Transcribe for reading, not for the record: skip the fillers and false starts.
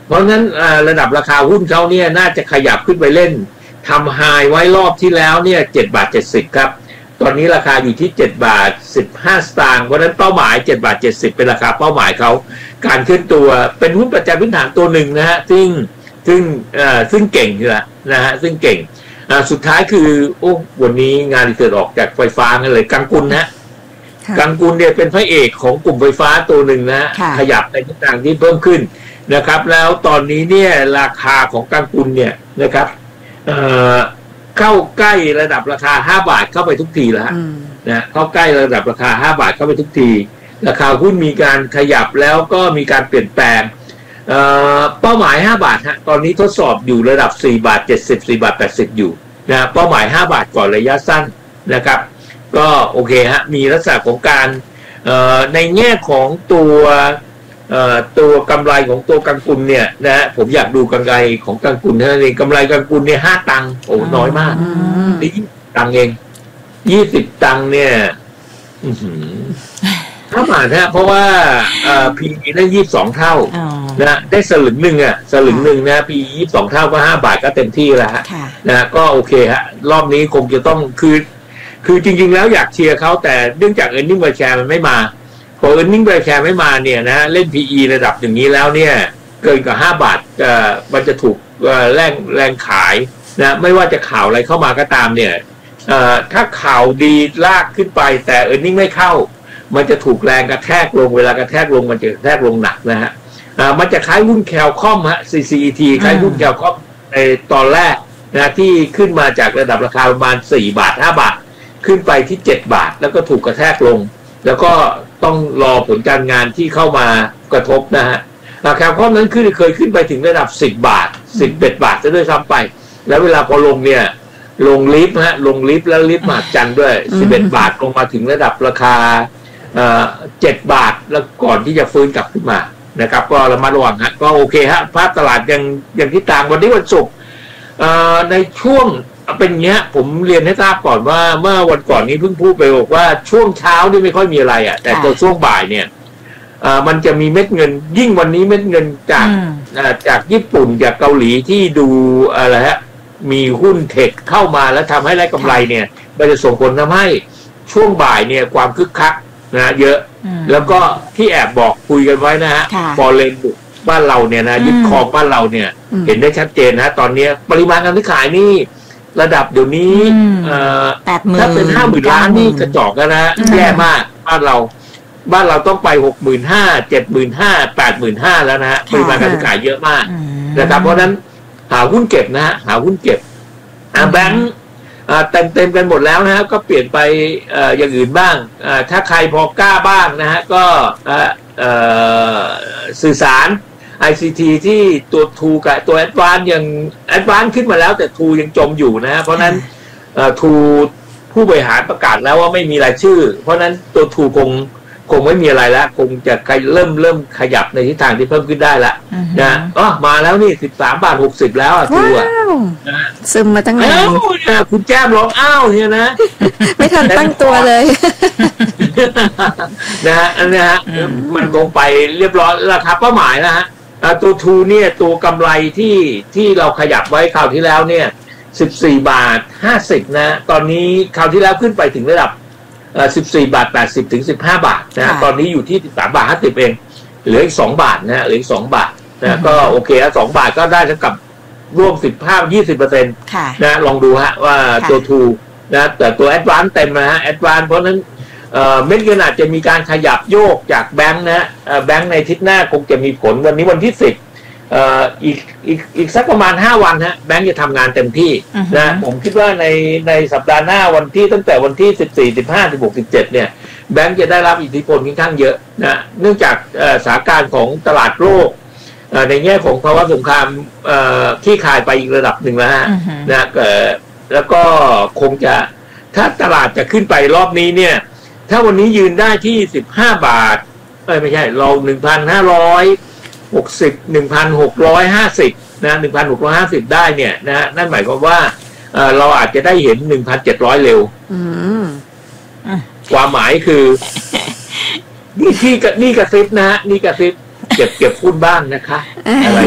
เพราะฉะนั้นระดับราคาหุ้นเขาเนี่ยน่าจะขยับขึ้นไปเล่นทำไฮไว้รอบที่แล้วเนี่ย7.70 ครับตอนนี้ราคาอยู่ที่7.15 สตางค์เพราะฉะนั้นเป้าหมาย7.70 เป็นราคาเป้าหมายเขาการขึ้นตัวเป็นหุ้นปัจจัยพื้นฐานตัวหนึ่งนะฮะซึ่งเก่งนะฮะซึ่งเก่งสุดท้ายคือโอ้วันนี้งานรีเสิร์ชออกจากไฟฟ้ากันเลยกังกุลนะกังกุลเนี่ยเป็นพระเอกของกลุ่มไฟฟ้าตัวหนึ่งนะขยับในทิศทางที่เพิ่มขึ้นนะครับแล้วตอนนี้เนี่ยราคาของกังกุลเนี่ยนะครับเข้าใกล้ระดับราคา5 บาทเข้าไปทุกทีแล้วนะเข้าใกล้ระดับราคา5 บาทเข้าไปทุกทีราคาหุ้นมีการขยับแล้วก็มีการเปลี่ยนแปลงเป้าหมาย5 บาทฮะตอนนี้ทดสอบอยู่ระดับ4.70 4.80 อยู่นะเป้าหมาย5 บาทก่อนระยะสั้นนะครับก็โอเคฮะมีลักษณะของการในแง่ของตัวกำไรของตัวกังกุลเนี่ยนะผมอยากดูกำไรของกังกุลนั่นเองกำไรกังกุลเนี่ย5 ตังค์โอ้น้อยมาก20 ตังค์เอง20 ตังค์เนี่ย5 บาทนะเพราะว่าPE ได้22 เท่านะได้สลึงหนึ่งนะ PE 22 เท่าก็5 บาทก็เต็มที่แล้วฮะนะก็โอเคฮะรอบนี้คงจะต้องคือจริงๆแล้วอยากเชียร์เขาแต่เนื่องจาก earning per share มันไม่มาพอ earning per share ไม่มาเนี่ยนะเล่น PE ระดับอย่างนี้แล้วเนี่ยเกินกว่า5 บาทมันจะถูกแรงขายนะไม่ว่าจะข่าวอะไรเข้ามาก็ตามเนี่ยถ้าข่าวดีลากขึ้นไปแต่ earning ไม่เข้ามันจะถูกแรงกระแทกลงเวลากระแทกลงมันจะกระแทกลงหนักนะฮะมันจะคล้ายหุ้นแคลคอมฮะ CCET คล้ายหุ้นแคลคอมในตอนแรกนะที่ขึ้นมาจากระดับราคาประมาณ4 บาท 5 บาทขึ้นไปที่7 บาทแล้วก็ถูกกระแทกลงแล้วก็ต้องรอผลการงานที่เข้ามากระทบนะฮะแคลคอมนั้นเคยขึ้นไปถึงระดับ10 บาท11 บาทจะด้วยซ้ำไปแล้วเวลาพอลงเนี่ยลงลิฟต์แล้วลิฟต์มหัศจรรย์ด้วย11 บาทลงมาถึงระดับราคา7 บาทแล้วก่อนที่จะฟื้นกลับขึ้นมานะครับก็ระมัดระวังฮะก็โอเคฮะภาพตลาดยังที่ต่างวันนี้วันศุกร์ในช่วงเป็นเงี้ยผมเรียนให้ทราบก่อนว่าเมื่อวันก่อนนี้เพิ่งพูดไปบอกว่าช่วงเช้านี่ไม่ค่อยมีอะไรอ่ะแต่ตัวช่วงบ่ายเนี่ยมันจะมีเม็ดเงินยิ่งวันนี้เม็ดเงินจากญี่ปุ่นจากเกาหลีที่ดูอะไรฮะมีหุ้นเทคเข้ามาแล้วทำให้ได้กำไรเนี่ยมันจะส่งผลทำให้ช่วงบ่ายเนี่ยความคึกคักนะเยอะแล้วก็ที่แอบบอกคุยกันไว้นะฮะฟอเรนบ้านเราเนี่ยนะยึดครองบ้านเราเนี่ยเห็นได้ชัดเจนนะตอนนี้ปริมาณการซื้อขายนี่ระดับเดี๋ยวนี้ถ้าเป็น50,000 ล้านนี่กระจอกแล้วนะแย่มากบ้านเราต้องไป65,000 75,000 85,000แล้วนะฮะปริมาณการซื้อขายเยอะมากนะครับเพราะนั้นหาหุ้นเก็บนะฮะหาหุ้นเก็บแบงค์เต็มกันหมดแล้วนะฮะก็เปลี่ยนไปอย่างอื่นบ้างถ้าใครพอกล้าบ้างนะฮะก็สื่อสาร ICT ที่ตัว True กับตัว Advance ยัง Advance ขึ้นมาแล้วแต่ True ยังจมอยู่นะฮะเพราะนั้นTrue ผู้บริหารประกาศแล้วว่าไม่มีรายชื่อเพราะนั้นตัว True คงไม่มีอะไรแล้วคงจะเริ่มขยับในทิศทางที่เพิ่มขึ้นได้ละนะมาแล้วนี่13.60 แล้วอ่ะTrueอ่ะซึมมาตั้งนานคุณแจ้มร้องอ้าวเนี่ยนะไม่ทันตั้งตัวเลยนะฮะอันนี้ฮะมันลงไปเรียบร้อยราคาเป้าหมายนะฮะตัวทูเนี่ยตัวกำไรที่เราขยับไว้คราวที่แล้วเนี่ย14.50 นะตอนนี้คราวที่แล้วขึ้นไปถึงระดับ14.80 ถึง15 บาทนะตอนนี้อยู่ที่13.50 เองเหลืออีก2 บาทนะเหลืออีก2 บาทนะก็โอเคแล้ว2 บาทก็ได้เท่ากับร่วม15-20% นะลองดูฮะว่าตัวทูนะแต่ตัวแอดวานซ์เต็มนะฮะแอดวานซ์เพราะนั้นเม็ดเงินอาจจะมีการขยับโยกจากแบงค์นะแบงค์ในทิศหน้าคงจะมีผลวันนี้วันที่10อีกสักประมาณ5 วันฮะแบงค์จะทำงานเต็มที่นะผมคิดว่าในสัปดาห์หน้าวันที่ตั้งแต่วันที่14 15 16 17เนี่ยแบงค์จะได้รับอิทธิพลค่อนข้างเยอะนะเนื่องจากสถานการณ์ของตลาดโลกในแง่ของภาวะสงครามที่คลายไปอีกระดับหนึ่งแล้วนะแล้วก็คงจะถ้าตลาดจะขึ้นไปรอบนี้เนี่ยถ้าวันนี้ยืนได้ที่15 บาทไม่ใช่เรา 1,560 1,650 นะ 1,650 ได้เนี่ยนะนั่นหมายความว่าเราอาจจะได้เห็น 1,700 เร็วความหมายคือนี่กระซิบนะฮะนี่กระซิบเก็บหุ้นบ้างนะคะอะไร